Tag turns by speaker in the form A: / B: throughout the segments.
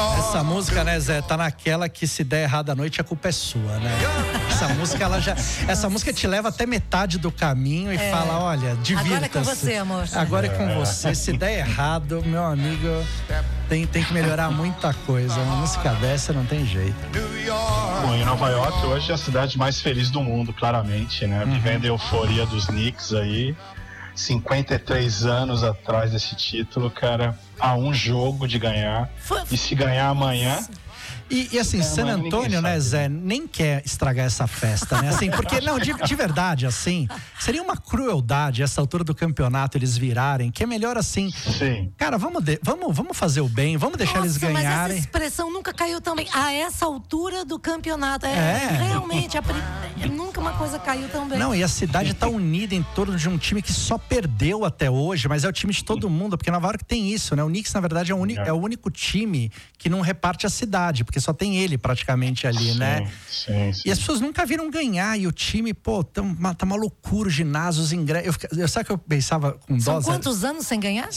A: Essa música, né, Zé, tá naquela que se der errado à noite a culpa é sua, né? Essa música te leva até metade do caminho e fala, olha, divirta-se.
B: Agora é com você, amor.
A: Agora é com você. Se der errado, meu amigo, tem que melhorar muita coisa. Uma música dessa não tem jeito.
C: Bom, em Nova York hoje é a cidade mais feliz do mundo, claramente, né? Vivendo a euforia dos Knicks aí. 53 anos atrás desse título, cara, a um jogo de ganhar. E se ganhar amanhã...
A: E assim, San Antônio, né, Zé, nem quer estragar essa festa, né? Assim, porque, não, de verdade, assim, seria uma crueldade essa altura do campeonato eles virarem, que é melhor assim. Sim. Cara, vamos fazer o bem, vamos deixar eles ganharem.
B: Mas essa expressão nunca caiu também. A essa altura do campeonato. Realmente, nunca uma coisa caiu tão bem.
A: Não, e a cidade tá unida em torno de um time que só perdeu até hoje, mas é o time de todo mundo, porque Nova York tem isso, né? O Knicks, na verdade, é o único time que não reparte a cidade, porque só tem ele praticamente ali, né? Sim. E as pessoas nunca viram ganhar, e o time, pô, tá uma loucura, os ginásios, os ingressos. Sabe o que eu pensava com dose?
B: São quantos anos sem ganhar?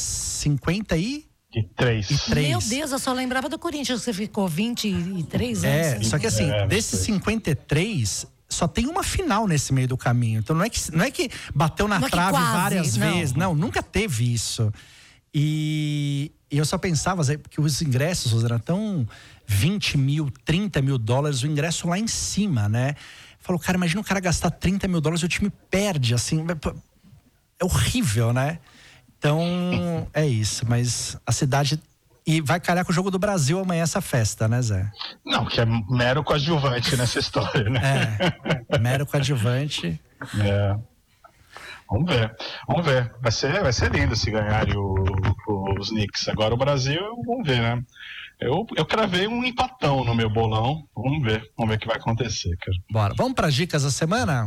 A: 53.
B: Meu Deus, eu só lembrava do Corinthians, você ficou 23 anos.
A: Só que assim, desses 53... só tem uma final nesse meio do caminho. Então não é que bateu na trave várias vezes. Não, nunca teve isso. E eu só pensava, Zé, que os ingressos eram tão 20 mil, 30 mil dólares, o ingresso lá em cima, né? Falou, cara, imagina o cara gastar 30 mil dólares e o time perde, assim. É horrível, né? Então, é isso. Mas a cidade... E vai calhar com o Jogo do Brasil amanhã essa festa, né, Zé?
C: Não, que é mero coadjuvante nessa história, né?
A: Mero coadjuvante.
C: Vamos ver. Vai ser lindo se ganharem os Knicks. Agora o Brasil, vamos ver, né? Eu cravei um empatão no meu bolão. Vamos ver o que vai acontecer, cara.
A: Bora. Vamos para as dicas da semana?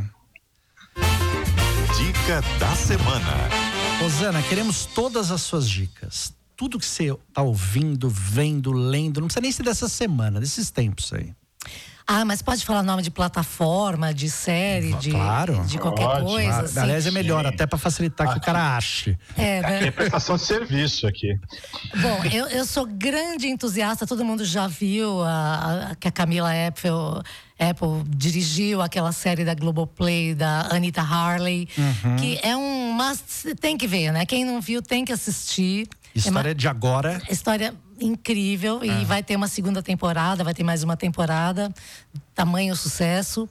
D: Dica da semana.
A: Rosana, queremos todas as suas dicas. Tudo que você tá ouvindo, vendo, lendo, não precisa nem ser dessa semana, desses tempos aí.
B: Mas pode falar nome de plataforma, de série, de qualquer coisa. Assim.
A: Aliás, é melhor, até para facilitar que o cara ache.
C: Tem prestação de serviço aqui.
B: Bom, eu sou grande entusiasta, todo mundo já viu que a Camila Apple dirigiu aquela série da Globoplay, da Anita Harley, que é tem que ver, né? Quem não viu tem que assistir.
A: História de agora.
B: História incrível, e vai ter uma segunda temporada, vai ter mais uma temporada, tamanho sucesso.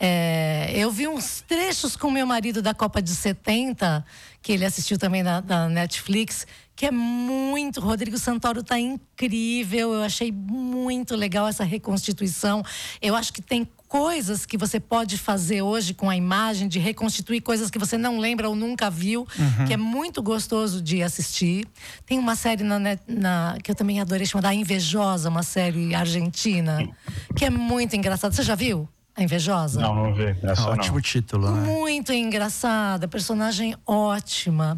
B: Eu vi uns trechos com meu marido da Copa de 70, que ele assistiu também da Netflix, que é muito... Rodrigo Santoro tá incrível, eu achei muito legal essa reconstituição. Eu acho que tem coisas que você pode fazer hoje com a imagem, de reconstituir coisas que você não lembra ou nunca viu, que é muito gostoso de assistir. Tem uma série que eu também adorei, chamada A Invejosa, uma série argentina, que é muito engraçada. Você já viu A Invejosa?
C: Não vi.
A: Ótimo título, né?
B: Muito engraçada, personagem ótima.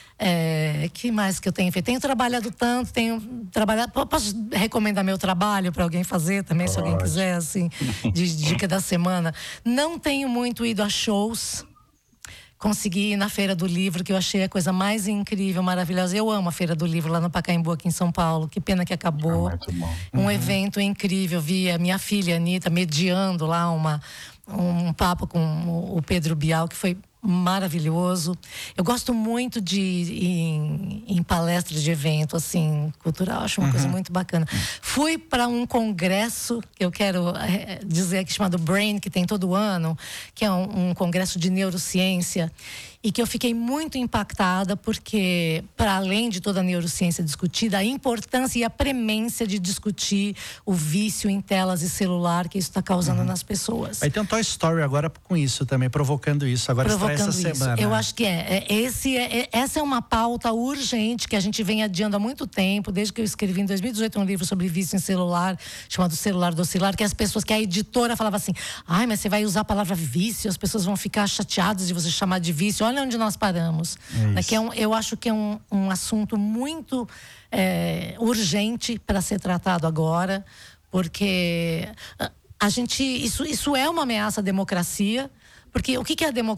B: Que mais que eu tenho feito? Tenho trabalhado tanto, posso recomendar meu trabalho para alguém fazer também, se alguém quiser, assim, de dica da semana. Não tenho muito ido a shows. Consegui ir na Feira do Livro, que eu achei a coisa mais incrível, maravilhosa. Eu amo a Feira do Livro lá no Pacaembu, aqui em São Paulo. Que pena que acabou.
C: Muito bom.
B: Um evento incrível. Vi a minha filha, Anitta, mediando lá um papo com o Pedro Bial, que foi maravilhoso. Eu gosto muito de ir em palestras de evento, assim, cultural. Acho uma coisa muito bacana. Fui para um congresso, que eu quero dizer aqui, chamado Brain, que tem todo ano, que é um congresso de neurociência, e que eu fiquei muito impactada, porque, para além de toda a neurociência discutida, a importância e a premência de discutir o vício em telas e celular que isso está causando nas pessoas.
A: Aí tem um Toy Story agora com isso também, provocando isso. Agora estreia essa semana.
B: Eu acho que essa é uma pauta urgente que a gente vem adiando há muito tempo, desde que eu escrevi em 2018 um livro sobre vício em celular, chamado Celular Docilar, que a editora falava assim, mas você vai usar a palavra vício, as pessoas vão ficar chateadas de você chamar de vício. Olha onde nós paramos. Eu acho que é um assunto muito urgente para ser tratado agora, porque isso é uma ameaça à democracia. Porque o que é